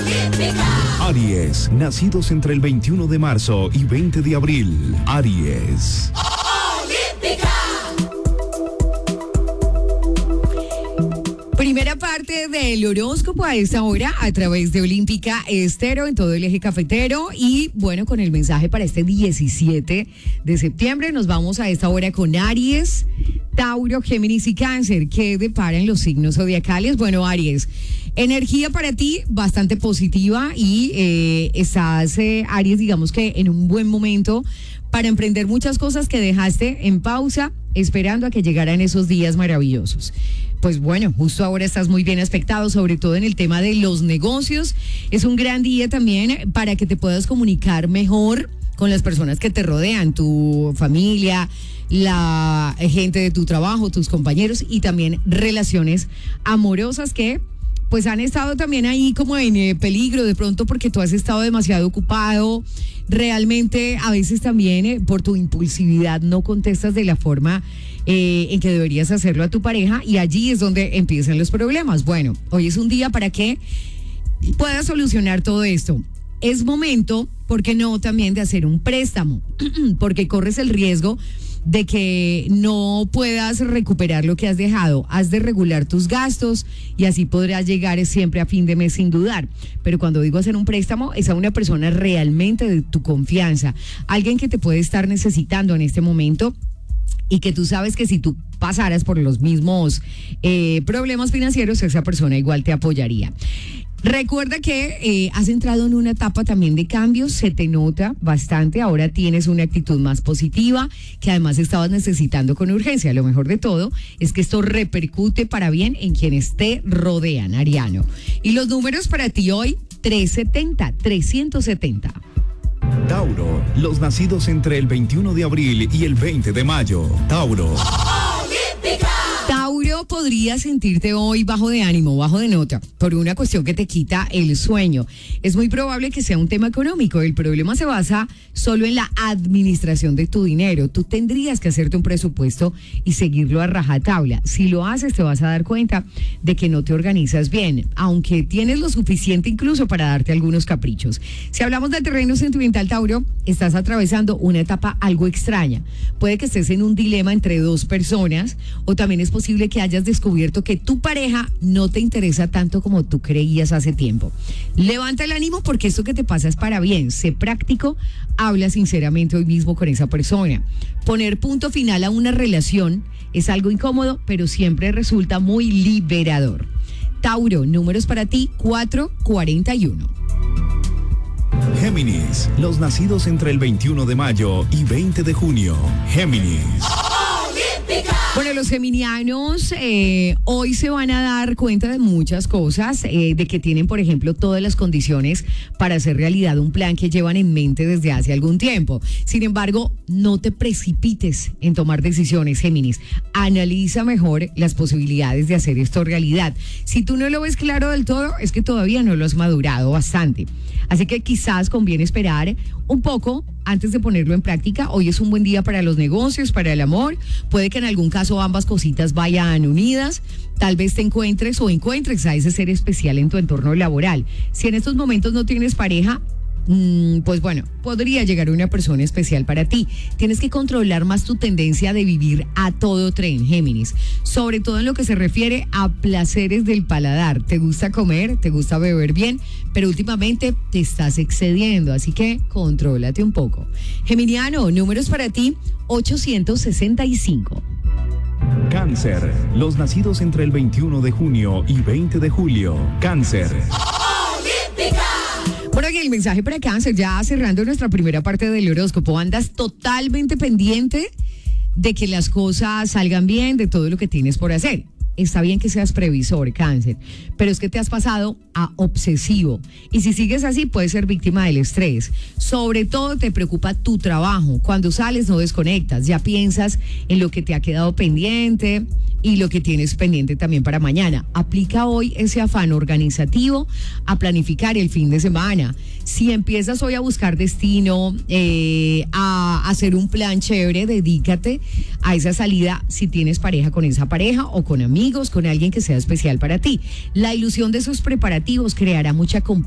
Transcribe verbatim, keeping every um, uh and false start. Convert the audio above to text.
Aries, nacidos entre el veintiuno de marzo y veinte de abril. Aries. Primera parte del horóscopo a esta hora a través de Olímpica Estéreo en todo el eje cafetero y bueno, con el mensaje para este diecisiete de septiembre nos vamos a esta hora con Aries, Tauro, Géminis y Cáncer. ¿Qué deparan los signos zodiacales? Bueno, Aries, energía para ti bastante positiva y eh, estás, eh, Aries, digamos que en un buen momento para emprender muchas cosas que dejaste en pausa esperando a que llegaran esos días maravillosos. Pues bueno, justo ahora estás muy bien aspectado, sobre todo en el tema de los negocios. Es un gran día también para que te puedas comunicar mejor con las personas que te rodean, tu familia, la gente de tu trabajo, tus compañeros y también relaciones amorosas que pues han estado también ahí como en eh, peligro de pronto porque tú has estado demasiado ocupado. Realmente a veces también eh, por tu impulsividad no contestas de la forma eh, en que deberías hacerlo a tu pareja y allí es donde empiezan los problemas. Bueno, hoy es un día para que puedas solucionar todo esto. Es momento, ¿por qué no?, también de hacer un préstamo, porque corres el riesgo de que no puedas recuperar lo que has dejado. Has de regular tus gastos y así podrás llegar siempre a fin de mes sin dudar. Pero cuando digo hacer un préstamo, es a una persona realmente de tu confianza, alguien que te puede estar necesitando en este momento y que tú sabes que si tú pasaras por los mismos eh, problemas financieros, esa persona igual te apoyaría. Recuerda que eh, has entrado en una etapa también de cambios, se te nota bastante, ahora tienes una actitud más positiva, que además estabas necesitando con urgencia. Lo mejor de todo es que esto repercute para bien en quienes te rodean, Ariano. Y los números para ti hoy, trescientos setenta, trescientos setenta. Tauro, los nacidos entre el veintiuno de abril y el veinte de mayo. Tauro. Tauro, podrías sentirte hoy bajo de ánimo, bajo de nota, por una cuestión que te quita el sueño. Es muy probable que sea un tema económico. El problema se basa solo en la administración de tu dinero. Tú tendrías que hacerte un presupuesto y seguirlo a rajatabla. Si lo haces, te vas a dar cuenta de que no te organizas bien, aunque tienes lo suficiente incluso para darte algunos caprichos. Si hablamos del terreno sentimental, Tauro, estás atravesando una etapa algo extraña. Puede que estés en un dilema entre dos personas o también es posible que hayas descubierto que tu pareja no te interesa tanto como tú creías hace tiempo. Levanta el ánimo porque esto que te pasa es para bien. Sé práctico, habla sinceramente hoy mismo con esa persona. Poner punto final a una relación es algo incómodo, pero siempre resulta muy liberador. Tauro, números para ti, cuatro cuarenta y uno. Géminis, los nacidos entre el veintiuno de mayo y veinte de junio. Géminis. Bueno, los geminianos eh, hoy se van a dar cuenta de muchas cosas, eh, de que tienen, por ejemplo, todas las condiciones para hacer realidad un plan que llevan en mente desde hace algún tiempo. Sin embargo, no te precipites en tomar decisiones, Géminis. Analiza mejor las posibilidades de hacer esto realidad. Si tú no lo ves claro del todo, es que todavía no lo has madurado bastante. Así que quizás conviene esperar un poco antes de ponerlo en práctica. Hoy es un buen día para los negocios, para el amor. Puede que en algún caso ambas cositas vayan unidas. Tal vez te encuentres o encuentres a ese ser especial en tu entorno laboral. Si en estos momentos no tienes pareja, Mm, pues bueno, podría llegar una persona especial para ti. Tienes que controlar más tu tendencia de vivir a todo tren, Géminis, sobre todo en lo que se refiere a placeres del paladar. Te gusta comer, te gusta beber bien, pero últimamente te estás excediendo, así que contrólate un poco. Geminiano, números para ti, ochocientos sesenta y cinco. Cáncer, los nacidos entre el veintiuno de junio y veinte de julio. Cáncer. Bueno, aquí el mensaje para Cáncer, ya cerrando nuestra primera parte del horóscopo. Andas totalmente pendiente de que las cosas salgan bien, de todo lo que tienes por hacer. Está bien que seas previsor, Cáncer, pero es que te has pasado a obsesivo. Y si sigues así, puedes ser víctima del estrés. Sobre todo te preocupa tu trabajo. Cuando sales no desconectas, ya piensas en lo que te ha quedado pendiente y lo que tienes pendiente también para mañana. Aplica hoy ese afán organizativo a planificar el fin de semana. Si empiezas hoy a buscar destino, eh, a hacer un plan chévere, dedícate a esa salida si tienes pareja, con esa pareja o con amigos, con alguien que sea especial para ti. La ilusión de esos preparativos creará mucha complicación